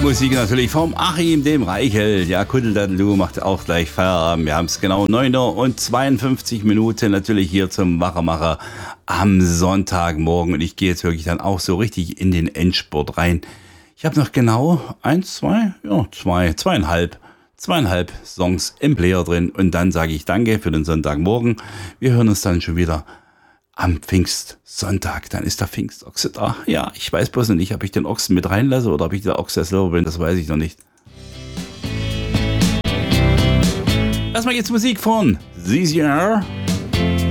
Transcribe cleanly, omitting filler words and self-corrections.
Musik natürlich vom Achim, dem Reichel. Ja, Kuddeldadelu macht auch gleich Feierabend. Wir haben es genau 9:52 natürlich hier zum Wachermacher am Sonntagmorgen. Und ich gehe jetzt wirklich dann auch so richtig in den Endspurt rein. Ich habe noch genau zweieinhalb Songs im Player drin. Und dann sage ich Danke für den Sonntagmorgen. Wir hören uns dann schon wieder am Pfingstsonntag. Dann ist der Pfingstochse da. Ja, ich weiß bloß noch nicht, ob ich den Ochsen mit reinlasse oder ob ich der Ochse selber bin. Das weiß ich noch nicht. Erstmal geht's Musik von ZZR.